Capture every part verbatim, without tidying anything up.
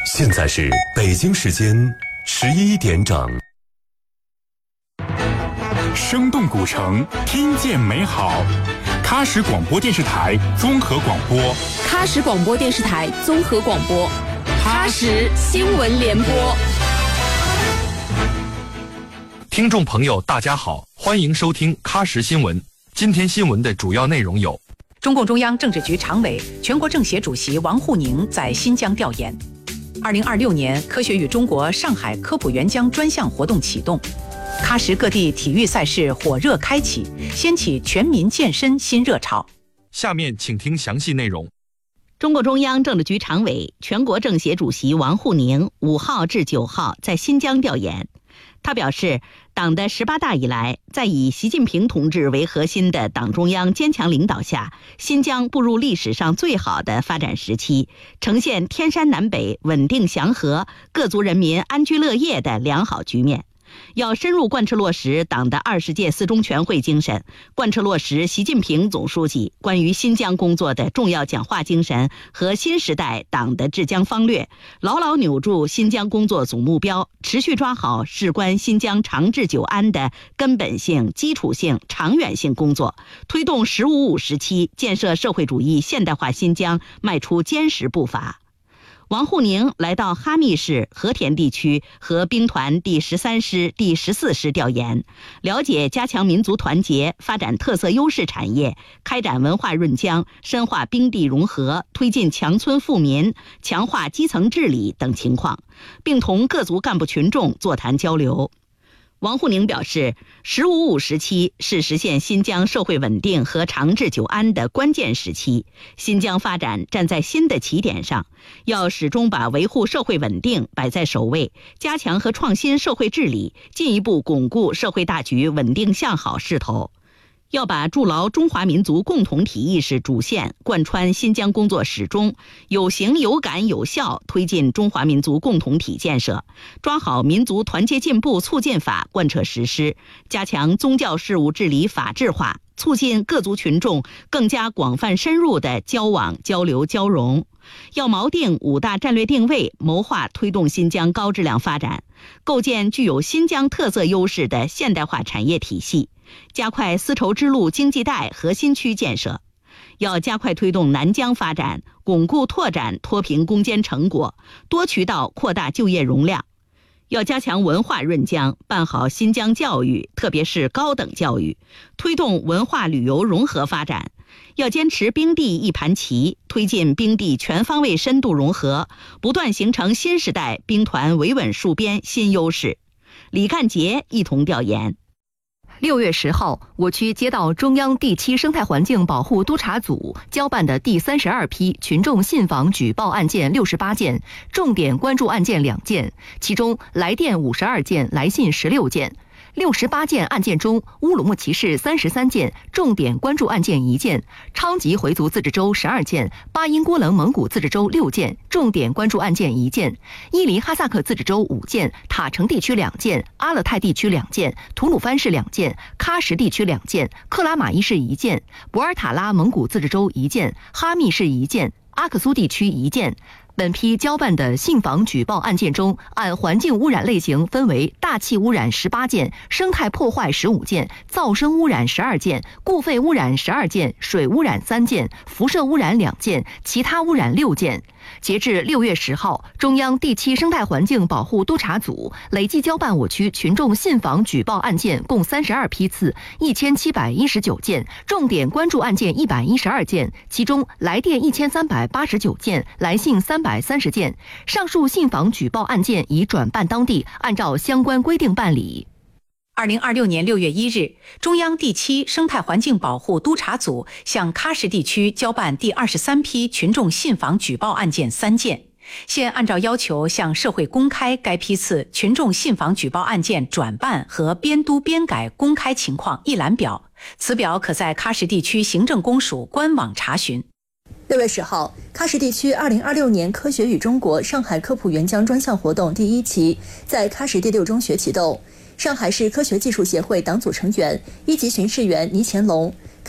现在是北京时间十一点整。 生动古城，听见美好。喀什广播电视台综合广播， 喀什广播电视台综合广播，喀什新闻联播。 听众朋友，大家好，欢迎收听喀什新闻。今天新闻的主要内容有： 中共中央政治局常委、全国政协主席王沪宁在新疆调研；二零二六年科学与中国上海科普援疆专项活动启动；喀什各地体育赛事火热开启，掀起全民健身新热潮。 下面请听详细内容。 中共中央政治局常委、全国政协主席王沪宁五号至九号在新疆调研。他表示，党的十八大以来，在以习近平同志为核心的党中央坚强领导下，新疆步入历史上最好的发展时期，呈现天山南北、稳定祥和、各族人民安居乐业的良好局面。要深入贯彻落实党的二十届四中全会精神，贯彻落实习近平总书记关于新疆工作的重要讲话精神和新时代党的治疆方略，牢牢扭住新疆工作总目标，持续抓好事关新疆长治久安的根本性、基础性、长远性工作，推动“十五五”时期建设社会主义现代化新疆迈出坚实步伐。王沪宁来到哈密市和田地区和兵团第十三师、第十四师调研，了解加强民族团结、发展特色优势产业、开展文化润疆、深化兵地融合、推进强村富民、强化基层治理等情况，并同各族干部群众座谈交流。王沪宁表示，“十五五”时期是实现新疆社会稳定和长治久安的关键时期，新疆发展站在新的起点上，要始终把维护社会稳定摆在首位，加强和创新社会治理，进一步巩固社会大局稳定向好势头。要把筑牢中华民族共同体意识主线贯穿新疆工作始终，有形有感有效推进中华民族共同体建设，抓好民族团结进步促进法贯彻实施，加强宗教事务治理法治化，促进各族群众更加广泛深入的交往交流交融。要锚定五大战略定位，谋划推动新疆高质量发展，构建具有新疆特色优势的现代化产业体系，加快丝绸之路经济带核心区建设。要加快推动南疆发展，巩固拓展脱贫攻坚成果，多渠道扩大就业容量。要加强文化润疆，办好新疆教育，特别是高等教育，推动文化旅游融合发展。要坚持兵地一盘棋，推进兵地全方位深度融合，不断形成新时代兵团维稳戍边新优势。李干杰一同调研。 六月十号，我区接到中央第七生态环境保护督察组交办的第三十二批群众信访举报案件六十八件，重点关注案件两件，其中来电五十二件，来信十六件。六十八件案件中，乌鲁木齐市三十三件，重点关注案件一件；昌吉回族自治州十二件，巴音郭楞蒙古自治州六件，重点关注案件一件；伊犁哈萨克自治州五件，塔城地区两件，阿勒泰地区两件，吐鲁番市两件，喀什地区两件，克拉玛依市一件，博尔塔拉蒙古自治州一件，哈密市一件，阿克苏地区一件。本批交办的信访举报案件中，按环境污染类型分为大气污染十八件，生态破坏十五件，噪声污染十二件，固废污染十二件，水污染三件，辐射污染两件，其他污染六件。截至六月十号，中央第七生态环境保护督察组累计交办我区群众信访举报案件共三十二批次，一千七百一十九件，重点关注案件一百一十二件，其中来电一千三百八十九件，来信三百三十件。上述信访举报案件已转办当地，按照相关规定办理。 二零二六年六月一日，中央第七生态环境保护督察组向喀什地区交办第二十三批群众信访举报案件三件，现按照要求向社会公开该批次群众信访举报案件转办和编督编改公开情况一览表，此表可在喀什地区行政公署官网查询。 六月十号，喀什地区二零二六年科学与中国上海科普援疆专项活动第一期在喀什第六中学启动。上海市科学技术协会党组成员、一级巡视员倪乾龙、喀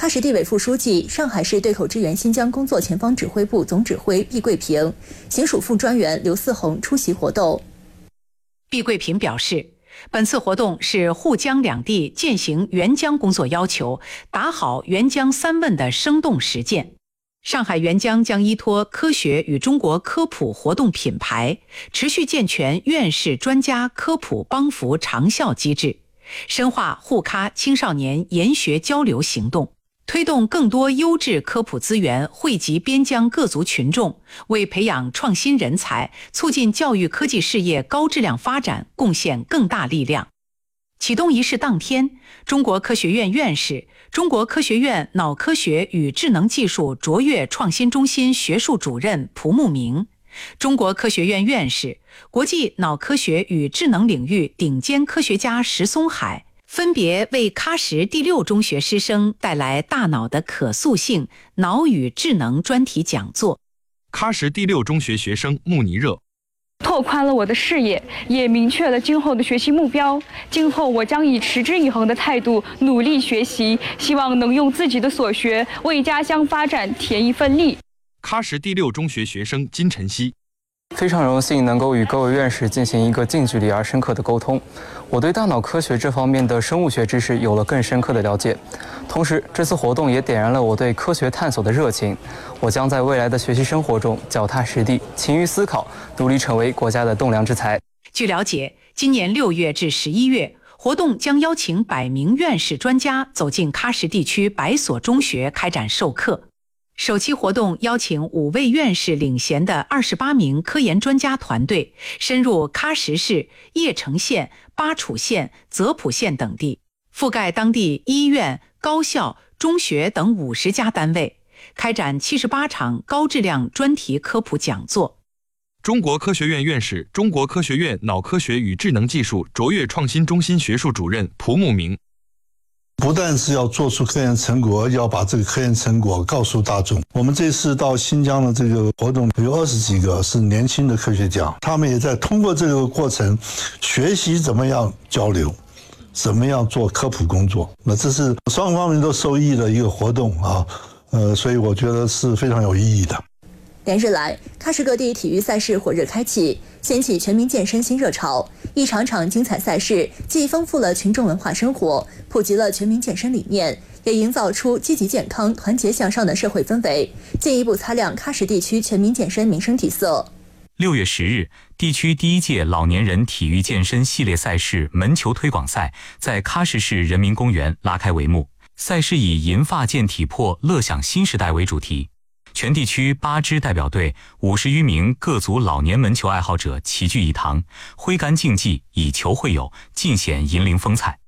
喀什地委副书记、上海市对口支援新疆工作前方指挥部总指挥毕桂平、行署副专员刘思宏出席活动。 毕桂平表示，本次活动是沪江两地践行援疆工作要求，打好援疆三问的生动实践。上海援疆将依托科学与中国科普活动品牌，持续健全院士专家科普帮扶长效机制，深化沪喀青少年研学交流行动，推动更多优质科普资源惠及边疆各族群众，为培养创新人才、促进教育科技事业高质量发展贡献更大力量。启动仪式当天，中国科学院院士、中国科学院脑科学与智能技术卓越创新中心学术主任蒲慕明，中国科学院院士、国际脑科学与智能领域顶尖科学家石松海，分别为喀什第六中学师生带来大脑的可塑性、脑与智能专题讲座。 喀什第六中学学生穆尼热， 拓宽了我的视野，也明确了今后的学习目标。今后我将以持之以恒的态度努力学习，希望能用自己的所学为家乡发展添一份力。 喀什第六中学学生金晨曦， 非常荣幸能够与各位院士进行一个近距离而深刻的沟通。我对大脑科学这方面的生物学知识有了更深刻的了解，同时这次活动也点燃了我对科学探索的热情。我将在未来的学习生活中脚踏实地，勤于思考，努力成为国家的栋梁之才。 据了解，今年六月至十一月，活动将邀请百名院士专家走进喀什地区百所中学开展授课。首期活动邀请五位院士领衔的二十八名科研专家团队，深入喀什市、叶城县、巴楚县、泽普县等地，覆盖当地医院、高校、中学等五十家单位，开展七十八场高质量专题科普讲座。 中国科学院院士、中国科学院脑科学与智能技术卓越创新中心学术主任蒲慕明， 不但是要做出科研成果，要把这个科研成果告诉大众。我们这次到新疆的这个活动有二十几个是年轻的科学家，他们也在通过这个过程学习怎么样交流，怎么样做科普工作。那这是双方面都受益的一个活动啊，呃，所以我觉得是非常有意义的。 连日来，喀什各地体育赛事火热开启，掀起全民健身新热潮。一场场精彩赛事既丰富了群众文化生活，普及了全民健身理念，也营造出积极健康、团结向上的社会氛围，进一步擦亮喀什地区全民健身民生底色。 六月十日，地区第一届老年人体育健身系列赛事门球推广赛在喀什市人民公园拉开帷幕。赛事以银发健体魄，乐享新时代为主题。全地区八支代表队、五十余名各族老年门球爱好者齐聚一堂，挥杆竞技，以球会友，尽显银铃风采。